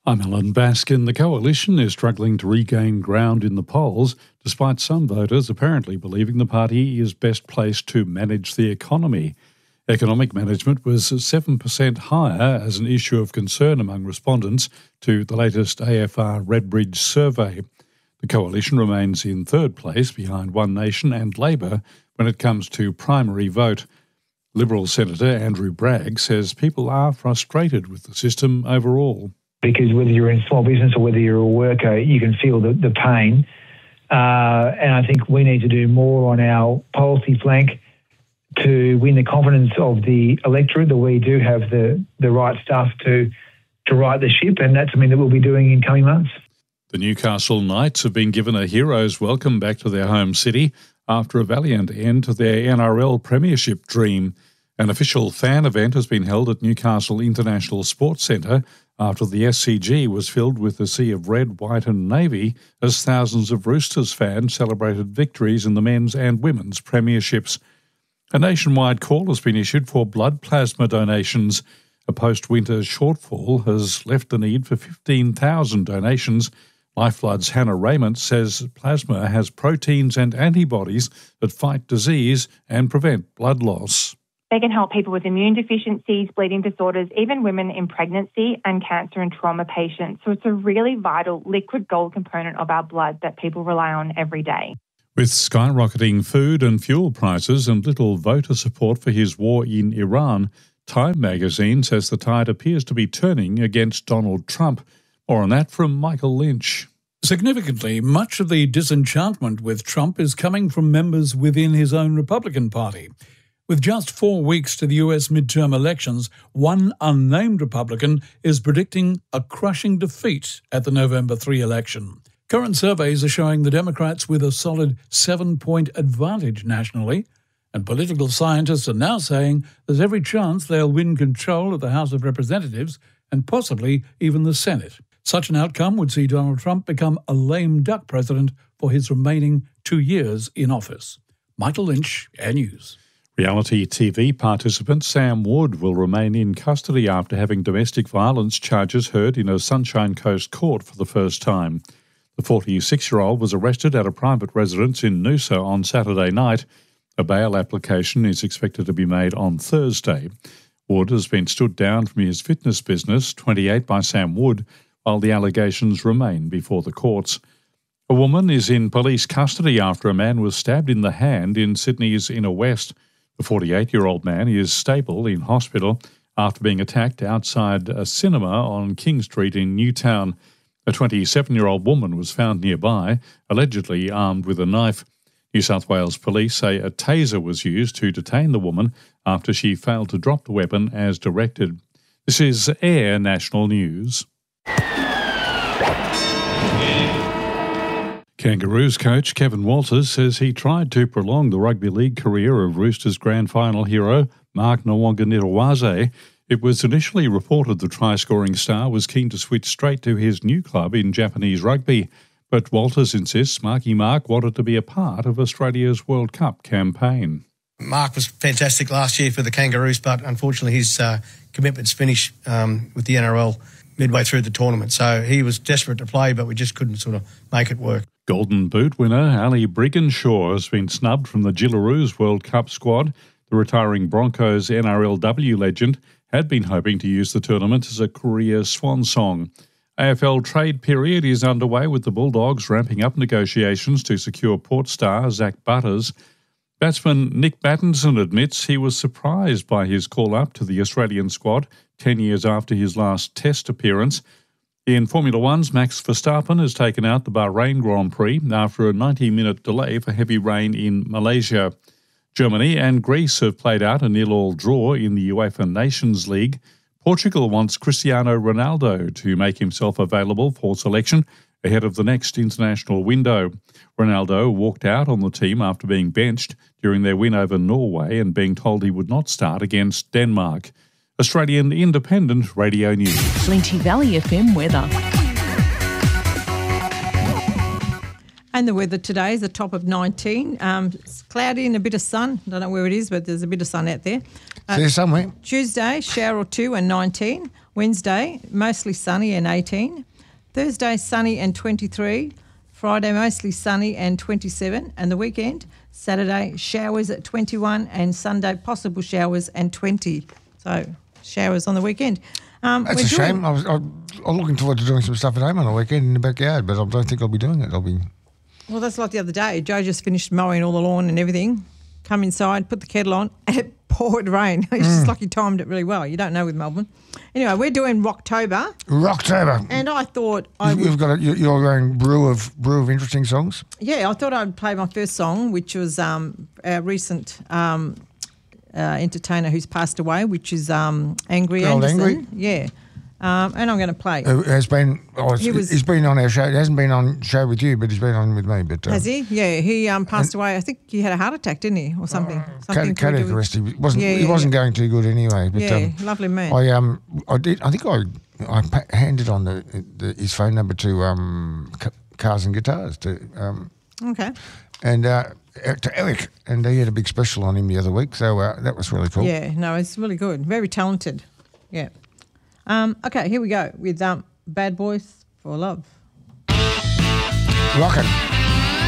I'm Alan Baskin. The Coalition is struggling to regain ground in the polls, despite some voters apparently believing the party is best placed to manage the economy. Economic management was 7% higher as an issue of concern among respondents to the latest AFR Redbridge survey. The Coalition remains in third place behind One Nation and Labor when it comes to primary vote. Liberal Senator Andrew Bragg says people are frustrated with the system overall. Because whether you're in small business or whether you're a worker, you can feel the pain. And I think we need to do more on our policy flank to win the confidence of the electorate that we do have the right stuff to right the ship, and that's something that we'll be doing in coming months. The Newcastle Knights have been given a hero's welcome back to their home city after a valiant end to their NRL premiership dream. An official fan event has been held at Newcastle International Sports Centre after the SCG was filled with a sea of red, white and navy as thousands of Roosters fans celebrated victories in the men's and women's premierships. A nationwide call has been issued for blood plasma donations. A post-winter shortfall has left the need for 15,000 donations. Lifeblood's Hannah Raymond says plasma has proteins and antibodies that fight disease and prevent blood loss. They can help people with immune deficiencies, bleeding disorders, even women in pregnancy and cancer and trauma patients. So it's a really vital liquid gold component of our blood that people rely on every day. With skyrocketing food and fuel prices and little voter support for his war in Iran, Time magazine says the tide appears to be turning against Donald Trump. More on that from Michael Lynch. Significantly, much of the disenchantment with Trump is coming from members within his own Republican Party. With just 4 weeks to the US midterm elections, one unnamed Republican is predicting a crushing defeat at the November 3 election. Current surveys are showing the Democrats with a solid 7-point advantage nationally, and political scientists are now saying there's every chance they'll win control of the House of Representatives and possibly even the Senate. Such an outcome would see Donald Trump become a lame duck president for his remaining 2 years in office. Michael Lynch, Air News. Reality TV participant Sam Wood will remain in custody after having domestic violence charges heard in a Sunshine Coast court for the first time. The 46-year-old was arrested at a private residence in Noosa on Saturday night. A bail application is expected to be made on Thursday. Wood has been stood down from his fitness business, 28 by Sam Wood, while the allegations remain before the courts. A woman is in police custody after a man was stabbed in the hand in Sydney's Inner West. The 48-year-old man is stable in hospital after being attacked outside a cinema on King Street in Newtown. A 27-year-old woman was found nearby, allegedly armed with a knife. New South Wales police say a taser was used to detain the woman after she failed to drop the weapon as directed. This is Air National News. Kangaroos coach Kevin Walters says he tried to prolong the rugby league career of Roosters grand final hero Mark Nawaqanitawase. It was initially reported the try-scoring star was keen to switch straight to his new club in Japanese rugby, but Walters insists Marky Mark wanted to be a part of Australia's World Cup campaign. Mark was fantastic last year for the Kangaroos, but unfortunately his commitments finished with the NRL midway through the tournament. So he was desperate to play, but we just couldn't sort of make it work. Golden Boot winner Ali Brigginshaw has been snubbed from the Gillaroos World Cup squad. The retiring Broncos NRLW legend had been hoping to use the tournament as a career swan song. AFL trade period is underway with the Bulldogs ramping up negotiations to secure Port star Zach Butters. Batsman Nick Battinson admits he was surprised by his call-up to the Australian squad 10 years after his last Test appearance. In Formula One's Max Verstappen has taken out the Bahrain Grand Prix after a 90-minute delay for heavy rain in Malaysia. Germany and Greece have played out a 0-0 draw in the UEFA Nations League. Portugal wants Cristiano Ronaldo to make himself available for selection ahead of the next international window. Ronaldo walked out on the team after being benched during their win over Norway and being told he would not start against Denmark. Australian Independent Radio News. Flinty Valley FM weather. And the weather today is a top of 19. It's cloudy and a bit of sun. Don't know where it is, but there's a bit of sun out there. There somewhere. Tuesday, shower or two and 19. Wednesday, mostly sunny and 18. Thursday, sunny and 23. Friday, mostly sunny and 27. And the weekend, Saturday, showers at 21 and Sunday, possible showers and 20. So showers on the weekend. That's a shame. I'm looking forward to doing some stuff at home on the weekend in the backyard, but I don't think I'll be doing it. Well, that's like the other day. Joe just finished mowing all the lawn and everything. Come inside, put the kettle on, and it poured rain. It's just like he timed it really well. You don't know with Melbourne. Anyway, we're doing Rocktober. Rocktober. And I thought You've got your own brew of interesting songs? Yeah, I thought I'd play my first song, which was our recent entertainer who's passed away, which is Angry Anderson. Angry? Yeah. And I'm going to play. He's been on our show. He hasn't been on show with you, but he's been on with me. But has he? Yeah, he passed away. I think he had a heart attack, didn't he, or something? Cardiac arrest. He wasn't going too good anyway. But, lovely man. I did. I think I handed on his phone number to Cars and Guitars okay. And to Eric, and he had a big special on him the other week, so that was really cool. Yeah, no, it's really good. Very talented. Yeah. Okay, here we go with Bad Boys for Love. Rockin'.